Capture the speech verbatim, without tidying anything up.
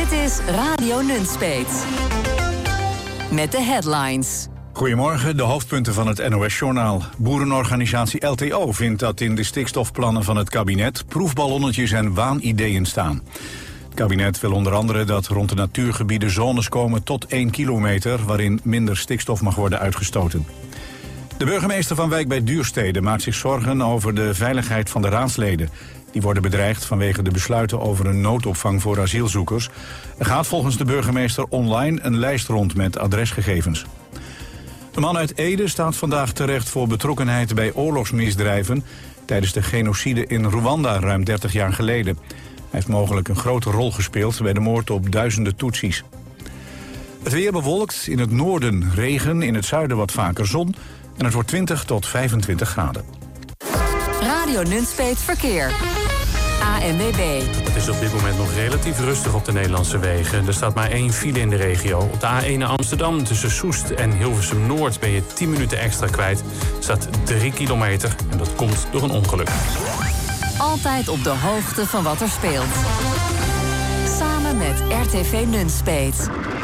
Dit is Radio Nunspeet. Met de headlines. Goedemorgen, de hoofdpunten van het N O S-journaal. Boerenorganisatie L T O vindt dat in de stikstofplannen van het kabinet proefballonnetjes en waanideeën staan. Het kabinet wil onder andere dat rond de natuurgebieden zones komen tot één kilometer... waarin minder stikstof mag worden uitgestoten. De burgemeester van Wijk bij Duurstede maakt zich zorgen over de veiligheid van de raadsleden. Die worden bedreigd vanwege de besluiten over een noodopvang voor asielzoekers. Er gaat volgens de burgemeester online een lijst rond met adresgegevens. Een man uit Ede staat vandaag terecht voor betrokkenheid bij oorlogsmisdrijven tijdens de genocide in Rwanda ruim dertig jaar geleden. Hij heeft mogelijk een grote rol gespeeld bij de moord op duizenden Tutsis. Het weer bewolkt, in het noorden regen, in het zuiden wat vaker zon en het wordt twintig tot vijfentwintig graden. Radio Nunspeet Verkeer. A N W B. Het is op dit moment nog relatief rustig op de Nederlandse wegen. Er staat maar één file in de regio. Op de A één naar Amsterdam tussen Soest en Hilversum Noord ben je tien minuten extra kwijt. Er staat drie kilometer en dat komt door een ongeluk. Altijd op de hoogte van wat er speelt. Samen met R T V Nunspeet.